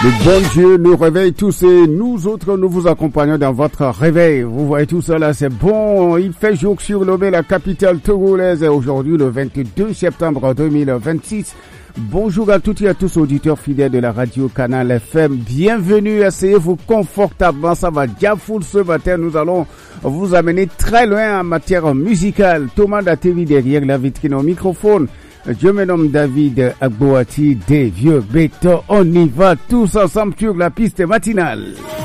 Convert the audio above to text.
Le bon Dieu nous réveille tous et nous autres, nous vous accompagnons dans votre réveil. Vous voyez tout ça là, c'est bon. Il fait jour sur Lomé, la capitale togolaise, aujourd'hui le 22 septembre 2026. Bonjour à toutes et à tous auditeurs fidèles de la radio Canal FM. Bienvenue, asseyez-vous confortablement. Ça va bien full ce matin. Nous allons vous amener très loin en matière musicale. Thomas Datevi derrière la vitrine au microphone. Je me nomme David Agboati des Vieux Bétons. On y va tous ensemble sur la piste matinale.